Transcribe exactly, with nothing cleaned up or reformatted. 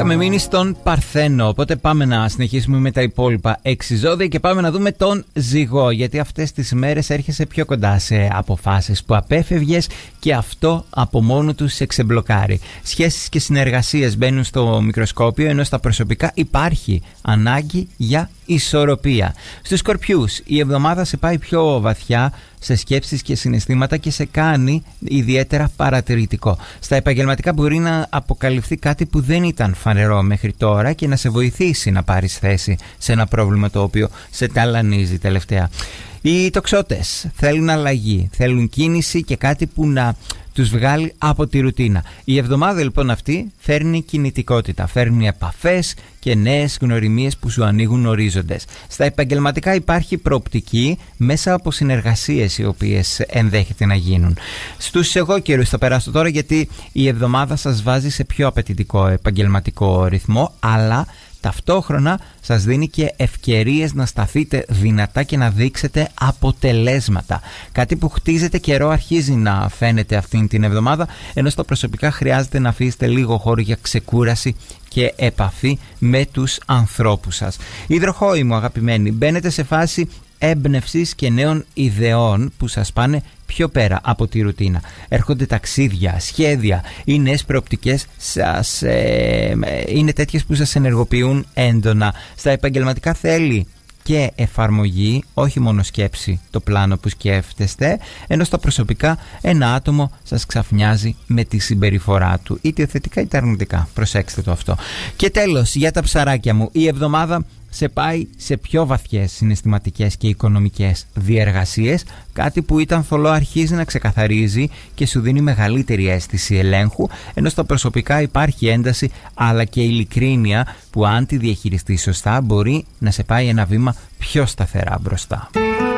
Είχαμε μείνει στον Παρθένο, οπότε πάμε να συνεχίσουμε με τα υπόλοιπα έξι ζώδια και πάμε να δούμε τον Ζυγό, γιατί αυτές τις μέρες έρχεσαι πιο κοντά σε αποφάσεις που απέφευγες και αυτό από μόνο του σε ξεμπλοκάρει. Σχέσεις και συνεργασίες μπαίνουν στο μικροσκόπιο, ενώ στα προσωπικά υπάρχει ανάγκη για ισορροπία. Στους Σκορπιούς, η εβδομάδα σε πάει πιο βαθιά σε σκέψεις και συναισθήματα και σε κάνει ιδιαίτερα παρατηρητικό. Στα επαγγελματικά μπορεί να αποκαλυφθεί κάτι που δεν ήταν φανερό μέχρι τώρα και να σε βοηθήσει να πάρεις θέση σε ένα πρόβλημα το οποίο σε ταλανίζει τελευταία. Οι τοξότες θέλουν αλλαγή, θέλουν κίνηση και κάτι που να τους βγάλει από τη ρουτίνα. Η εβδομάδα λοιπόν αυτή φέρνει κινητικότητα, φέρνει επαφές και νέες γνωριμίες που σου ανοίγουν ορίζοντες. Στα επαγγελματικά υπάρχει προοπτική μέσα από συνεργασίες οι οποίες ενδέχεται να γίνουν. Στους εγώ καιρούς θα περάσω τώρα, γιατί η εβδομάδα σας βάζει σε πιο απαιτητικό επαγγελματικό ρυθμό, αλλά ταυτόχρονα σας δίνει και ευκαιρίες να σταθείτε δυνατά και να δείξετε αποτελέσματα. Κάτι που χτίζεται καιρό αρχίζει να φαίνεται αυτήν την εβδομάδα, ενώ στα προσωπικά χρειάζεται να αφήσετε λίγο χώρο για ξεκούραση και επαφή με τους ανθρώπους σας. Υδροχόοι μου αγαπημένοι, μπαίνετε σε φάση έμπνευσης και νέων ιδεών που σας πάνε πιο πέρα από τη ρουτίνα. Έρχονται ταξίδια, σχέδια, οι νέες προοπτικές σας ε, είναι τέτοιες που σας ενεργοποιούν έντονα. Στα επαγγελματικά θέλει και εφαρμογή, όχι μόνο σκέψη το πλάνο που σκέφτεστε, ενώ στα προσωπικά ένα άτομο σας ξαφνιάζει με τη συμπεριφορά του, είτε θετικά είτε αρνητικά. Προσέξτε το αυτό. Και τέλος, για τα ψαράκια μου, η εβδομάδα σε πάει σε πιο βαθιές συναισθηματικές και οικονομικές διεργασίες. Κάτι που ήταν θολό αρχίζει να ξεκαθαρίζει και σου δίνει μεγαλύτερη αίσθηση ελέγχου, ενώ στα προσωπικά υπάρχει ένταση αλλά και ειλικρίνεια που αν τη διαχειριστείς σωστά μπορεί να σε πάει ένα βήμα πιο σταθερά μπροστά.